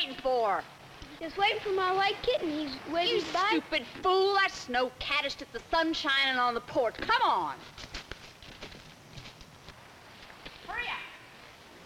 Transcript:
waiting for? Just waiting for my white kitten. He's waiting You by. stupid fool. That snow cat is just the sun shining on the porch. Come on.